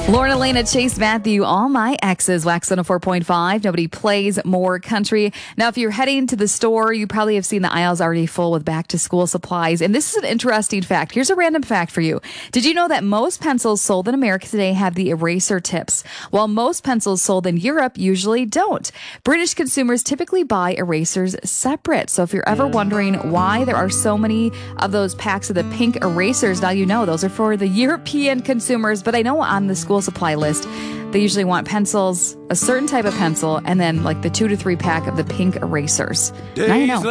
Lauren, Elena, Chase, Matthew, all my exes, Wax 104.5. Nobody plays more country. Now, if you're heading to the store, you probably have seen the aisles already full with back to school supplies. And this is an interesting fact. Here's a random fact for you. Did you know that most pencils sold in America today have the eraser tips, while most pencils sold in Europe usually don't? British consumers typically buy erasers separate. So if you're ever wondering why there are so many of those packs of the pink erasers, now you know those are for the European consumers. But I know on the school supply list, they usually want pencils, a certain type of pencil, and then like the 2 to 3 pack of the pink erasers. Now you know.